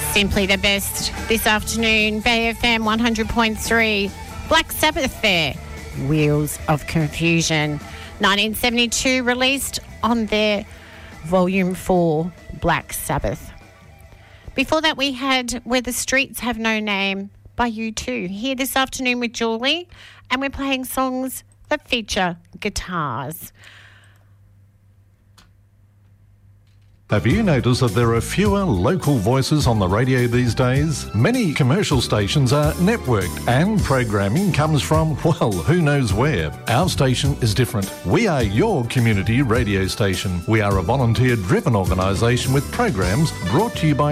Simply the best this afternoon. Bay FM 100.3. Black Sabbath there. Wheels of Confusion. 1972 released on their Volume 4 Black Sabbath. Before that we had Where the Streets Have No Name by U2 here this afternoon with Julie, and we're playing songs that feature guitars. Have you noticed that there are fewer local voices on the radio these days? Many commercial stations are networked and programming comes from, well, who knows where. Our station is different. We are your community radio station. We are a volunteer-driven organisation with programs brought to you by